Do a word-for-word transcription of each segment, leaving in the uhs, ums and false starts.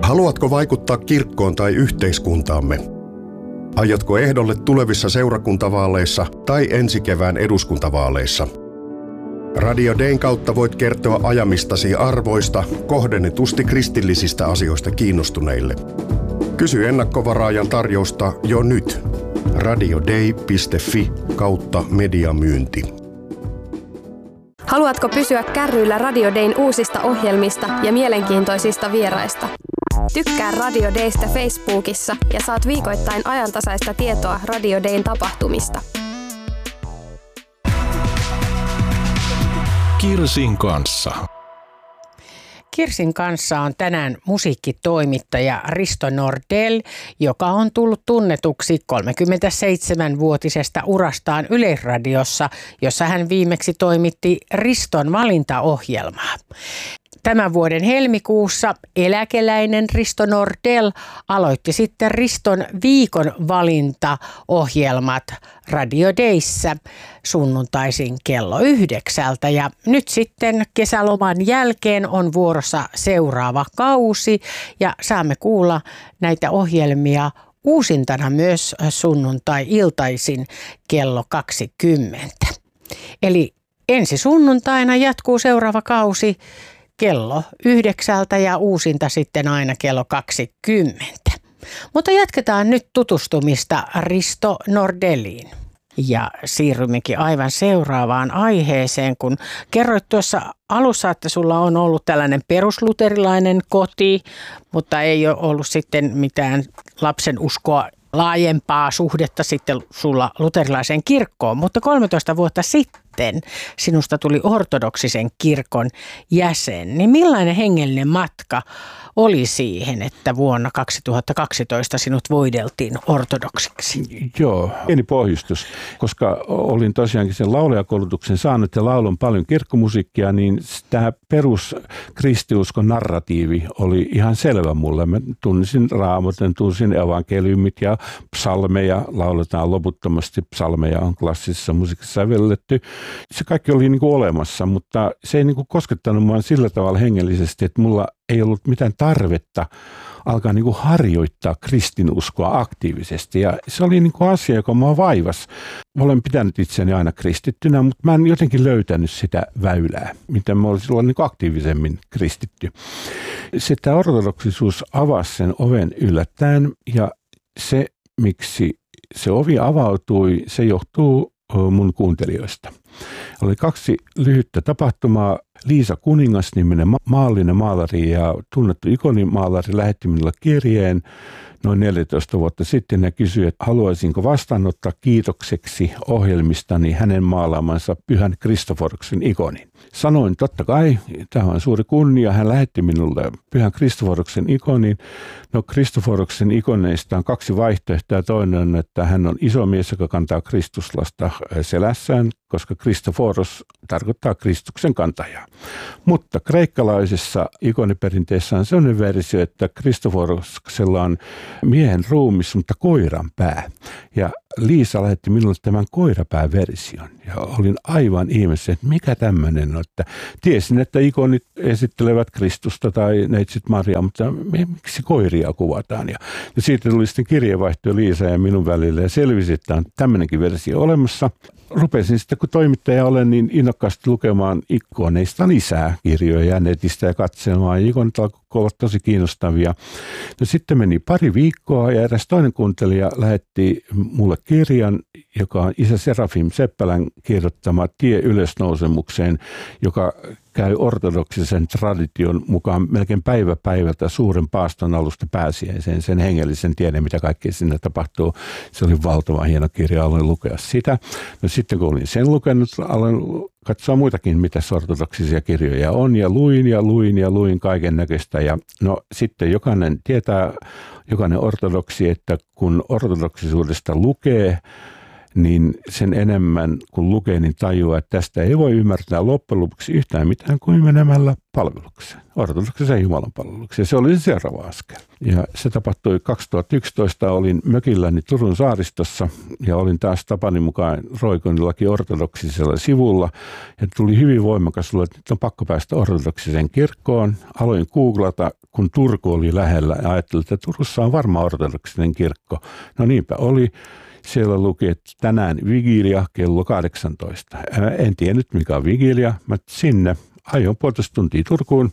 Haluatko vaikuttaa kirkkoon tai yhteiskuntaamme? Aiotko ehdolle tulevissa seurakuntavaaleissa tai ensi kevään eduskuntavaaleissa? Radio Dayn kautta voit kertoa ajamistasi arvoista kohdennetusti kristillisistä asioista kiinnostuneille. Kysy ennakkovaraajan tarjousta jo nyt. radioday piste fi kautta mediamyynti. Haluatko pysyä kärryillä Radio Dayn uusista ohjelmista ja mielenkiintoisista vieraista? Tykkää Radio Daystä Facebookissa ja saat viikoittain ajantasaista tietoa Radio Dayn tapahtumista. Kirsin kanssa. Kirsin kanssa on tänään musiikkitoimittaja Risto Nordell, joka on tullut tunnetuksi kolmekymmentäseitsemänvuotisesta urastaan Yleisradiossa, jossa hän viimeksi toimitti Riston valintaohjelmaa. Tämän vuoden helmikuussa eläkeläinen Risto Nordell aloitti sitten Riston viikon valintaohjelmat Radio Dayssä sunnuntaisin kello yhdeksältä. Ja nyt sitten kesäloman jälkeen on vuorossa seuraava kausi ja saamme kuulla näitä ohjelmia uusintana myös sunnuntai-iltaisin kello kaksikymmentä. Eli ensi sunnuntaina jatkuu seuraava kausi kello yhdeksältä ja uusinta sitten aina kello kaksikymmentä. Mutta jatketaan nyt tutustumista Risto Nordelliin. Ja siirrymmekin aivan seuraavaan aiheeseen, kun kerroit tuossa alussa, että sulla on ollut tällainen perusluterilainen koti, mutta ei ole ollut sitten mitään lapsen uskoa laajempaa suhdetta sitten sulla luterilaiseen kirkkoon, mutta kolmetoista vuotta sitten sinusta tuli ortodoksisen kirkon jäsen. Niin millainen hengellinen matka oli siihen, että vuonna kaksituhattakaksitoista sinut voideltiin ortodoksiksi? Joo, pieni pohjustus, koska olin tosiaankin sen laulajakoulutuksen saanut ja laulan paljon kirkkomusiikkia, niin tämä perus kristiuskon narratiivi oli ihan selvä mulle. Mä tunsin Raamatun, tunsin evankeliumit ja psalmeja, lauletaan loputtomasti, psalmeja on klassisessa musiikissa sävelletty. Se kaikki oli niin kuin olemassa, mutta se ei niin kuin koskettanut mua sillä tavalla hengellisesti, että mulla ei ollut mitään tarvetta alkaa niin kuin harjoittaa kristinuskoa aktiivisesti. Ja se oli niin kuin asia, joka mua vaivasi. Olen pitänyt itseäni aina kristittynä, mutta mä en jotenkin löytänyt sitä väylää, miten mä olisin ollut niin kuin aktiivisemmin kristitty. Sitten ortodoksisuus avasi sen oven yllättäen ja se, miksi se ovi avautui, se johtuu mun kuuntelijoista. Oli kaksi lyhyttä tapahtumaa. Liisa Kuningas-niminen maallinen maalari ja tunnettu ikonimaalari lähetti minulle kirjeen noin neljätoista vuotta sitten ja kysyi, että haluaisinko vastaanottaa kiitokseksi ohjelmistani hänen maalaamansa Pyhän Kristoforuksen ikonin. Sanoin totta kai, tämä on suuri kunnia, hän lähetti minulle Pyhän Kristoforuksen ikonin. No Kristoforuksen ikoneista on kaksi vaihtoehtoa. Toinen on, että hän on iso mies, joka kantaa Kristuslasta selässään, koska Kristoforos tarkoittaa Kristuksen kantajaa. Mutta kreikkalaisessa ikoniperinteessä on sellainen versio, että Kristoforoksella on miehen ruumis, mutta koiran pää. Ja Liisa lähetti minulle tämän koirapääversion. Ja olin aivan ihmeessä, että mikä tämmöinen on. Että tiesin, että ikonit esittelevät Kristusta tai neitsyt Mariaa, mutta miksi koiria kuvataan? Ja, ja siitä tuli sitten kirjeenvaihto Liisa ja minun välillä ja selvisi, että on tämmöinenkin versio olemassa. Rupesin sitten, kun toimittaja olen, niin innokkaasti lukemaan ikoneista lisää kirjoja netistä ja katselemaan. Ikonit alkoi olla tosi kiinnostavia. No sitten meni pari viikkoa ja eräs toinen kuuntelija lähetti mulle kirjan, joka on isä Serafim Seppälän kirjoittama Tie ylösnousemukseen, joka käy ortodoksisen tradition mukaan melkein päivä päivältä suuren paaston alusta pääsiäiseen, sen hengellisen tiedon, mitä kaikkea sinne tapahtuu. Se oli valtavan hieno kirja, aloin lukea sitä. No sitten kun olin sen lukenut, aloin katsoa muitakin, mitä ortodoksisia kirjoja on, ja luin ja luin ja luin kaiken näköistä. Ja no sitten jokainen tietää, jokainen ortodoksi, että kun ortodoksisuudesta lukee, niin sen enemmän kun lukee, niin tajuaa, että tästä ei voi ymmärtää loppujen lopuksi yhtään mitään kuin menemällä palvelukseen, ortodoksisen Jumalan palvelukseen. Se oli se seuraava askel. Ja se tapahtui kaksituhattayksitoista, olin mökilläni Turun saaristossa ja olin taas tapani mukaan roikonillakin ortodoksisella sivulla. Ja tuli hyvin voimakas, että nyt on pakko päästä ortodoksiseen kirkkoon. Aloin googlata, kun Turku oli lähellä ja ajattelin, että Turussa on varmaan ortodoksinen kirkko. No niinpä oli. Siellä luki, että tänään vigilia kello kahdeksantoista. En tiennyt mikä on vigilia, mä sinne ajoin puolitoista tuntia Turkuun.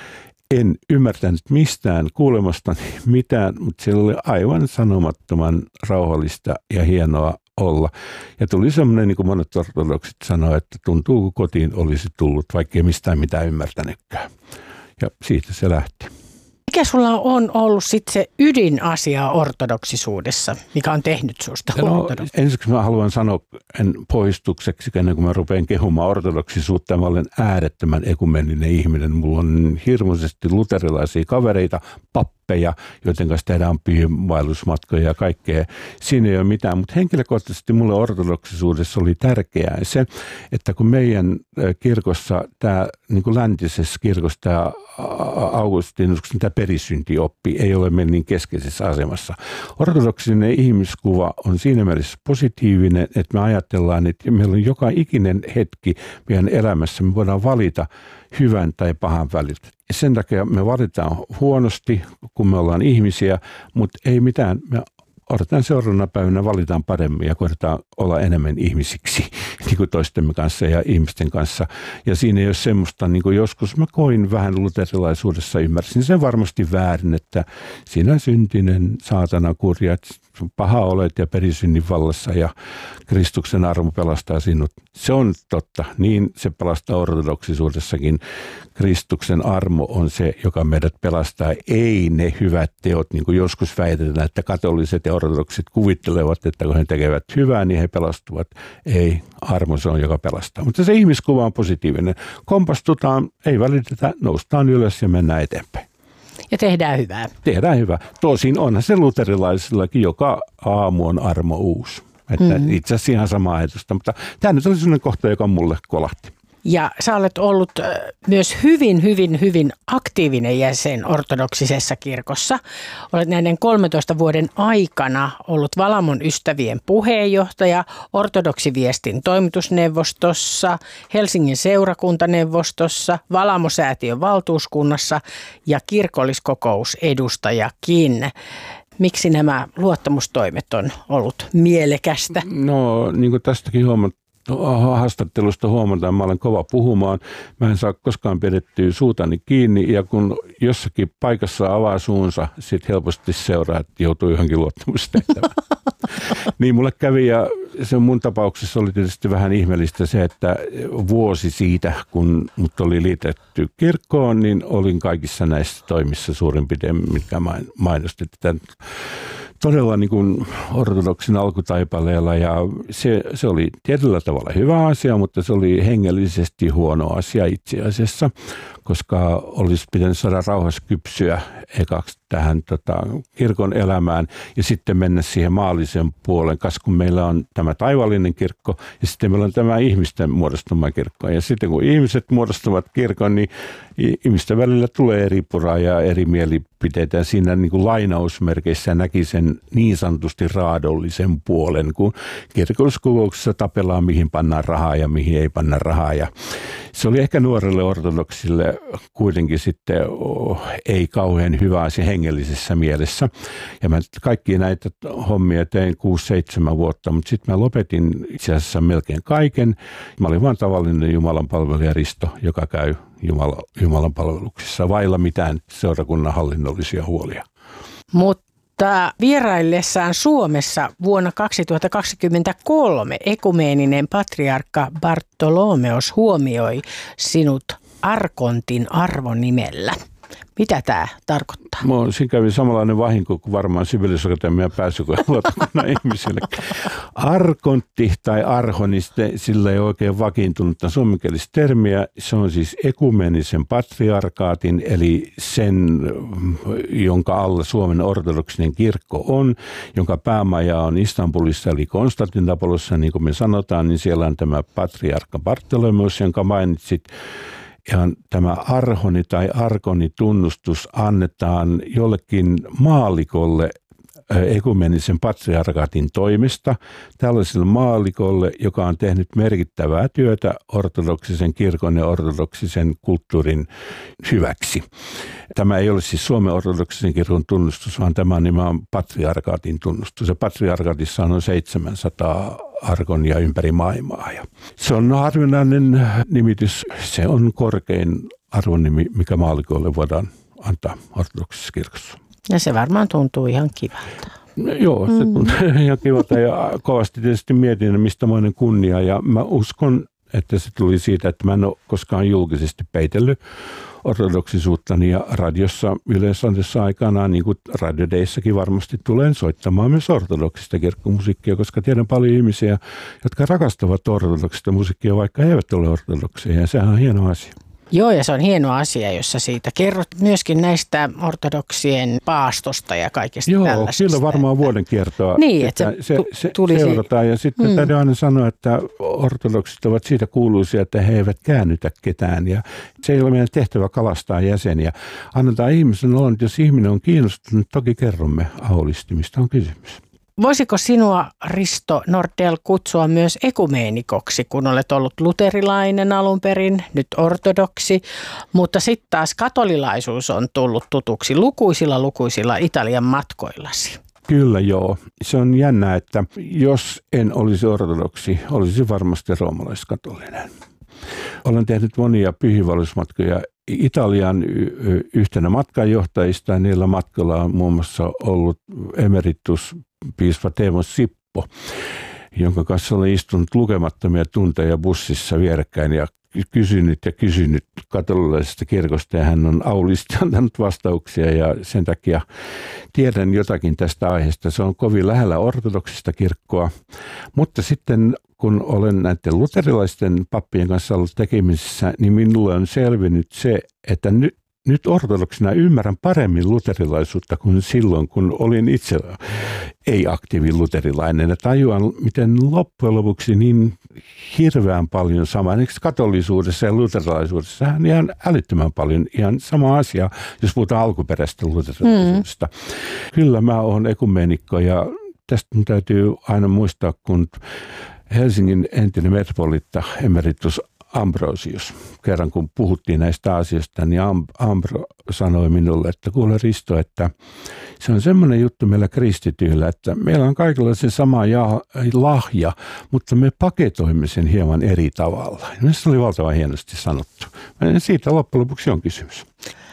En ymmärtänyt mistään kuulemastani mitään, mutta siellä oli aivan sanomattoman rauhallista ja hienoa olla. Ja tuli semmoinen, niin kuin monet ortodoksit sanoo, että tuntuu kun kotiin olisi tullut, vaikka ei mistään mitään ymmärtänytkään. Ja siitä se lähti. Mikä sulla on ollut sitten se ydinasia ortodoksisuudessa, mikä on tehnyt susta no, ortodoksi? Ensiksi mä haluan sanoa en poistukseksi, ennen kuin mä rupean kehumaan ortodoksisuutta. Mä olen äärettömän ekumeninen ihminen. Mulla on hirmuisesti luterilaisia kavereita, pappeja, joiden kanssa tehdään piivaellusmatkoja ja kaikkea. Siinä ei ole mitään, mutta henkilökohtaisesti mulle ortodoksisuudessa oli tärkeää se, että kun meidän kirkossa, tämä niin kuin läntisessä kirkossa tämä Augustinuksen tämä perisyntioppi ei ole meidän niin keskeisessä asemassa. Ortodoksinen ihmiskuva on siinä mielessä positiivinen, että me ajatellaan, että meillä on joka ikinen hetki meidän elämässä, me voidaan valita hyvän tai pahan väliltä. Sen takia me valitaan huonosti, kun me ollaan ihmisiä, mutta ei mitään. Me odotetaan seuraavana päivänä, valitaan paremmin ja koetetaan olla enemmän ihmisiksi niin kuin toistemme kanssa ja ihmisten kanssa. Ja siinä ei ole semmoista, niin kuin joskus mä koin vähän luterilaisuudessa, ymmärsin sen varmasti väärin, että sinä syntinen saatana kurja, paha olet ja perisynnin vallassa ja Kristuksen armo pelastaa sinut. Se on totta, niin se pelastaa ortodoksisuudessakin. Kristuksen armo on se, joka meidät pelastaa, ei ne hyvät teot, niin kuin joskus väitetään, että katoliset ja ortodoksit kuvittelevat, että kun he tekevät hyvää, niin he pelastuvat. Ei, armo se on, joka pelastaa. Mutta se ihmiskuva on positiivinen. Kompastutaan, ei välitetä, noustaan ylös ja mennään eteenpäin. Ja tehdään hyvää. Tehdään hyvää. Tosin onhan se luterilaisillakin, joka aamu on armo uusi. Että mm-hmm. itse asiassa ihan sama ajatusta, mutta tämä nyt oli sellainen kohta, joka mulle kolahti. Ja sä olet ollut myös hyvin, hyvin, hyvin aktiivinen jäsen ortodoksisessa kirkossa. Olet näiden kolmentoista vuoden aikana ollut Valamon ystävien puheenjohtaja, ortodoksiviestin toimitusneuvostossa, Helsingin seurakuntaneuvostossa, Valamo-säätiön valtuuskunnassa ja kirkolliskokousedustajakin. Miksi nämä luottamustoimet on ollut mielekästä? No niin kuin tästäkin huomat. Haastattelusta huomataan, mä olen kova puhumaan. Mä en saa koskaan pidettyä suutani kiinni ja kun jossakin paikassa avaa suunsa, sit helposti seuraa, että joutuu johonkin luottamustehtävään. Niin mulle kävi ja se mun tapauksessa oli tietysti vähän ihmeellistä se, että vuosi siitä, kun mut oli liitetty kirkkoon, niin olin kaikissa näissä toimissa suurin piirtein, mitkä mainostit. Todella niin kuin ortodoksin alkutaipaleella ja se, se oli tietyllä tavalla hyvä asia, mutta se oli hengellisesti huono asia itse asiassa, koska olisi pitänyt saada rauhassa kypsyä ekaksi tähän tota, kirkon elämään ja sitten mennä siihen maallisen puolen, koska kun meillä on tämä taivaallinen kirkko ja sitten meillä on tämä ihmisten muodostama kirkko. Ja sitten kun ihmiset muodostavat kirkon, niin ihmisten välillä tulee eri puraa ja eri mielipiteitä ja siinä niin kuin lainausmerkeissä näki sen niin sanotusti raadollisen puolen, kun kirkolliskokouksessa tapellaan mihin pannaan rahaa ja mihin ei panna rahaa. Ja se oli ehkä nuorelle ortodoksille kuitenkin sitten oh, ei kauhean hyvä asia hengellisessä mielessä. Ja mä kaikki näitä hommia tein kuusi seitsemän vuotta, mutta sitten mä lopetin itse asiassa melkein kaiken. Mä olin vaan tavallinen Jumalan palvelija Risto, joka käy Jumala, Jumalan palveluksissa vailla mitään seurakunnan hallinnollisia huolia. Mutta vieraillessaan Suomessa vuonna kaksituhattakaksikymmentäkolme ekumeeninen patriarkka Bartolomeos huomioi sinut arkontin arvonimellä. Mitä tämä tarkoittaa? Mä, siinä kävi samanlainen vahinko kuin varmaan Sibeliusakatemian pääsykoulukunnan ihmisille. Arkontti tai arho, niin sillä ei oikein vakiintunutta suomenkielistä termiä. Se on siis ekumeenisen patriarkaatin, eli sen, jonka alla Suomen ortodoksinen kirkko on, jonka päämaja on Istanbulissa, eli Konstantinopolossa, niin kuin me sanotaan, niin siellä on tämä patriarkka Bartolomeus, jonka mainitsit. Ja tämä arhoni tai arkonitunnustus annetaan jollekin maallikolle ekumenisen patriarkaatin toimesta tällaiselle maalikolle, joka on tehnyt merkittävää työtä ortodoksisen kirkon ja ortodoksisen kulttuurin hyväksi. Tämä ei ole siis Suomen ortodoksisen kirkon tunnustus, vaan tämä on nimenomaan patriarkaatin tunnustus. Ja patriarkaatissa on noin seitsemänsataa arkonia ympäri maailmaa. Ja se on harvinainen nimitys, se on korkein arvonimi, mikä maalikolle voidaan antaa ortodoksisessa kirkossa. Ja se varmaan tuntuu ihan kivalta. No, joo, se tuntuu mm. ihan kivalta ja kovasti tietysti mietin, mistä moinen kunnia. Ja mä uskon, että se tuli siitä, että mä en ole koskaan julkisesti peitellyt ortodoksisuuttani ja radiossa, yleisradiossa aikanaan, niin kuin radiodeissakin varmasti tulen soittamaan myös ortodoksista kirkkomusiikkia, koska tiedän paljon ihmisiä, jotka rakastavat ortodoksista musiikkia, vaikka he eivät ole ortodokseja, ja sehän on hieno asia. Joo, ja se on hieno asia, jossa siitä kerrot myöskin näistä ortodoksien paastosta ja kaikesta Joo, tällaisesta. Joo, kyllä varmaan vuoden kiertoa niin, että se, tu- se tulisi... seurataan. Ja sitten mm. täytyy aina sanoa, että ortodoksit ovat siitä kuuluisia, että he eivät käännytä ketään. Ja se ei ole meidän tehtävä kalastaa jäseniä. Annetaan ihmisen olla, että jos ihminen on kiinnostunut, niin toki kerromme aulisti, mistä on kysymys. Voisiko sinua, Risto Nordell, kutsua myös ekumeenikoksi, kun olet ollut luterilainen alun perin, nyt ortodoksi, mutta sitten taas katolilaisuus on tullut tutuksi lukuisilla lukuisilla Italian matkoillasi? Kyllä joo. Se on jännä, että jos en olisi ortodoksi, olisi varmasti roomalaiskatolinen. Olen tehnyt monia pyhiinvaellusmatkoja Italian yhtenä matkanjohtajista. Niillä matkoilla on muun muassa ollut emeritus piispa Teemo Sippo, jonka kanssa olen istunut lukemattomia tunteja bussissa vierekkäin ja kysynyt ja kysynyt katolilaisesta kirkosta, ja hän on aulisti antanut vastauksia, ja sen takia tiedän jotakin tästä aiheesta. Se on kovin lähellä ortodoksista kirkkoa, mutta sitten kun olen näiden luterilaisten pappien kanssa ollut tekemisissä, niin minulle on selvinnyt se, että nyt Nyt ortodoksina ymmärrän paremmin luterilaisuutta kuin silloin, kun olin itse ei-aktiivi luterilainen. Ja tajuan, miten loppujen lopuksi niin hirveän paljon sama. Eikö katolisuudessa ja luterilaisuudessa on ihan älyttömän paljon ihan sama asia, jos puhutaan alkuperäistä luterilaisuudesta. Mm. Kyllä mä oon ekumenikko, ja tästä mun täytyy aina muistaa, kun Helsingin entinen metropolitta emeritus Ambrosius. Kerran kun puhuttiin näistä asioista, niin Ambro sanoi minulle, että kuule Risto, että se on semmoinen juttu meillä kristityillä, että meillä on kaikilla se sama lahja, mutta me paketoimme sen hieman eri tavalla. Se oli valtavan hienosti sanottu. Siitä loppujen lopuksi on kysymys.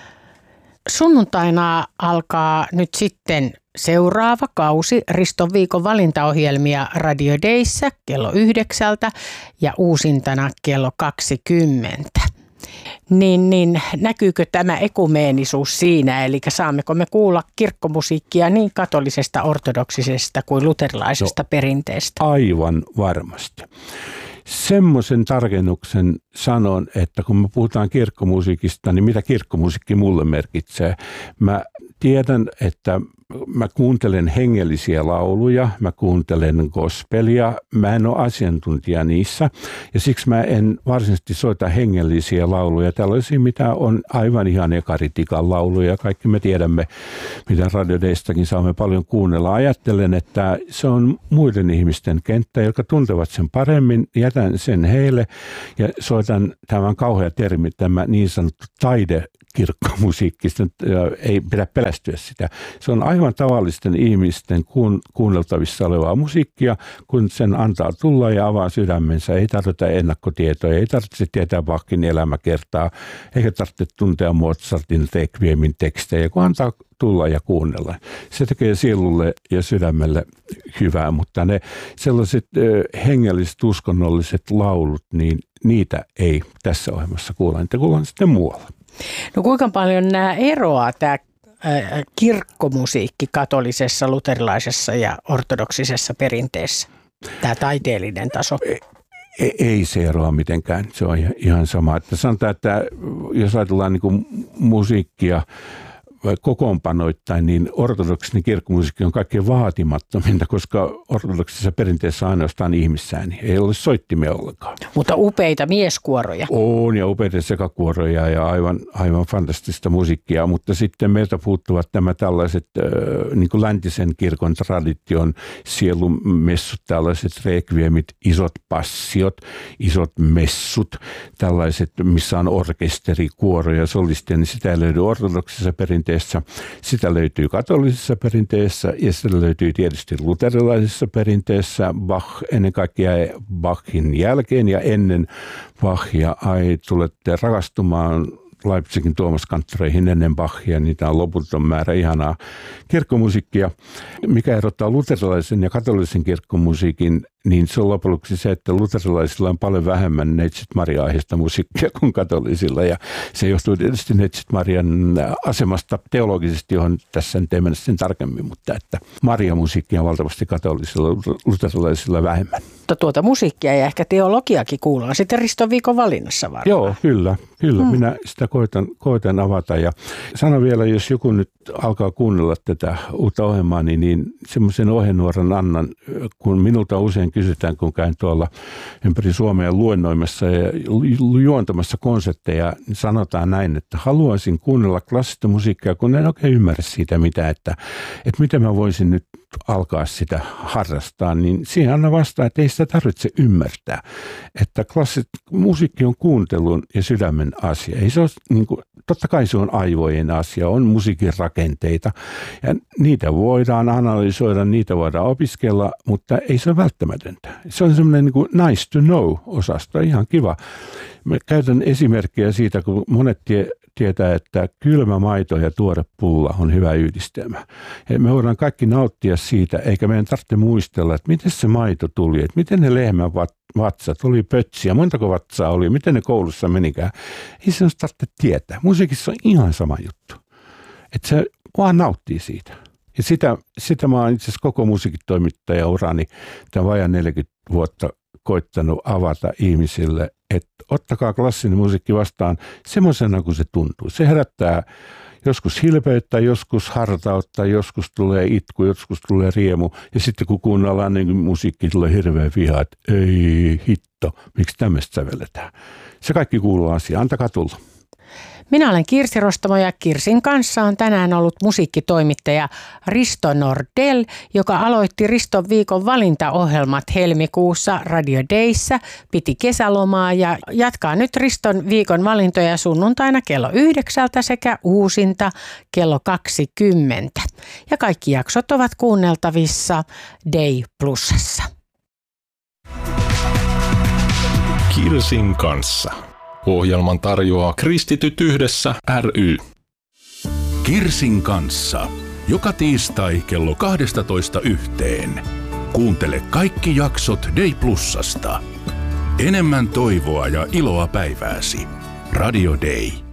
Sunnuntaina alkaa nyt sitten seuraava kausi Riston viikon valintaohjelmia Radio Dayssä kello yhdeksältä ja uusintana kello kaksikymmentä. Niin, niin näkyykö tämä ekumeenisuus siinä, eli saammeko me kuulla kirkkomusiikkia niin katolisesta, ortodoksisesta kuin luterilaisesta no, perinteestä? Aivan varmasti. Semmoisen tarkennuksen sanon, että kun me puhutaan kirkkomusiikista, niin mitä kirkkomusiikki mulle merkitsee? Mä tiedän, että mä kuuntelen hengellisiä lauluja, mä kuuntelen gospelia, mä en ole asiantuntija niissä, ja siksi mä en varsinaisesti soita hengellisiä lauluja, tällaisia mitä on aivan ihan ekaritikan lauluja. Kaikki me tiedämme, mitä Radio Daystakin saamme paljon kuunnella. Ajattelen, että se on muiden ihmisten kenttä, jotka tuntevat sen paremmin, jätän sen heille ja soitan tämän kauhea termi, tämä niin sanottu taide kirkkomusiikki, ei pidä pelästyä sitä. Se on aivan tavallisten ihmisten kuun, kuunneltavissa olevaa musiikkia, kun sen antaa tulla ja avaa sydämensä. Ei tarvita ennakkotietoja, ei tarvitse tietää Bachin elämäkertaa, eikä tarvitse tuntea Mozartin Requiemin tekstejä, kun antaa tulla ja kuunnella. Se tekee sielulle ja sydämelle hyvää, mutta ne sellaiset hengelliset, uskonnolliset laulut, niin niitä ei tässä ohjelmassa kuulla, niitä kuullaan sitten muualla. No kuinka paljon nämä eroaa tämä kirkkomusiikki katolisessa, luterilaisessa ja ortodoksisessa perinteessä, tämä taiteellinen taso? Ei, ei se eroa mitenkään, se on ihan sama. Että sanotaan, että jos ajatellaan niin kuin musiikkia kokoonpanoittain, niin ortodoksinen kirkkomusiikki on kaikkein vaatimattominta, koska ortodoksisessa perinteessä ainoastaan ihmisääni. Ei ole soittimia ollenkaan. Mutta upeita mieskuoroja. On, ja upeita sekakuoroja ja aivan, aivan fantastista musiikkia, mutta sitten meiltä puuttuvat nämä tällaiset äh, niin kuin läntisen kirkon tradition sielumessut, tällaiset rekviemit, isot passiot, isot messut, tällaiset, missä on orkesteri, kuoro ja solistia, niin sitä ei löydy ortodoksisessa perinteessä. Sitä löytyy katolisessa perinteessä ja sitä löytyy tietysti luterilaisessa perinteessä. Bach ennen kaikkea Bachin jälkeen ja ennen Bachia. Ai, tulette rakastumaan Leipzigin Tuomaskanttoreihin ennen Bachia. Niitä on loputon määrä ihanaa kirkkomusiikkia. Mikä erottaa luterilaisen ja katolisen kirkkomusiikin, niin se on lopuksi se, että luterilaisilla on paljon vähemmän Neitsyt Maria-aiheista musiikkia kuin katolisilla. Ja se johtuu tietysti Neitsyt Marian asemasta teologisesti, johon tässä nyt ei mennä sen tarkemmin, mutta että Maria-musiikkia on valtavasti katolisilla, luterilaisilla vähemmän. Mutta tuota musiikkia ja ehkä teologiakin kuullaan sitten Riston viikon valinnassa varmaan. Joo, kyllä. Kyllä, hmm. minä sitä koitan, koitan avata. Ja sano vielä, jos joku nyt alkaa kuunnella tätä uutta ohjelmaa, niin, niin semmoisen ohjenuoran annan, kun minulta usein kysytään, kun käyn tuolla ympäri Suomea luennoimassa ja juontamassa konsertteja, niin sanotaan näin, että haluaisin kuunnella klassista musiikkia, kun en oikein ymmärrä siitä mitä, että, että miten mä voisin nyt alkaa sitä harrastaa, niin siihen aina vastaa, että ei sitä tarvitse ymmärtää, että klassit, musiikki on kuuntelun ja sydämen asia. Ei se ole, niin kuin, totta kai se on aivojen asia, on musiikin rakenteita ja niitä voidaan analysoida, niitä voidaan opiskella, mutta ei se ole välttämätöntä. Se on semmoinen niin kuin nice to know-osasto, ihan kiva. Mä käytän esimerkkiä siitä, kun monet tie, tietää, että kylmä maito ja tuore pulla on hyvä yhdistelmä. Ja me voidaan kaikki nauttia siitä, eikä meidän tarvitse muistella, että miten se maito tuli, että miten ne lehmän vatsat oli pötsiä, montako vatsaa oli, miten ne koulussa menikään. Ei se tarvitse tietää. Musiikissa on ihan sama juttu. Että se vaan nauttii siitä. Ja sitä, sitä mä oon itse asiassa koko musiikitoimittajaurani tämän vajaan neljäkymmentä vuotta koittanut avata ihmisille, että ottakaa klassinen musiikki vastaan semmoisena kuin se tuntuu. Se herättää joskus hilpeyttä, joskus hartautta, joskus tulee itku, joskus tulee riemu. Ja sitten kun kuunnellaan niin musiikki, tulee hirveä viha, että ei hitto, miksi tämmöistä sävelletään. Se kaikki kuuluu asiaan, antakaa tulla. Minä olen Kirsi Rostamo ja Kirsin kanssa on tänään ollut musiikkitoimittaja Risto Nordell, joka aloitti Riston viikon valintaohjelmat helmikuussa Radio Dayssä, piti kesälomaa ja jatkaa nyt Riston viikon valintoja sunnuntaina kello yhdeksältä sekä uusinta kello kaksikymmentä. Ja kaikki jaksot ovat kuunneltavissa Day Plusassa. Kirsin kanssa. Ohjelman tarjoaa Kristityt yhdessä ry. Kirsin kanssa. Joka tiistai kello kaksitoista yhteen. Kuuntele kaikki jaksot Day Plusasta. Enemmän toivoa ja iloa päivääsi. Radio Day.